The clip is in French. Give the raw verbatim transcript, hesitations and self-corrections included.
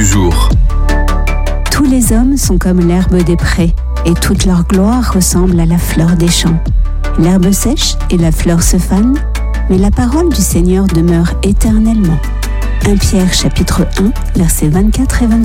du jour. Tous les hommes sont comme l'herbe des prés, et toute leur gloire ressemble à la fleur des champs. L'herbe sèche et la fleur se fanent, mais la parole du Seigneur demeure éternellement. premier Pierre chapitre un, versets vingt-quatre et vingt-cinq.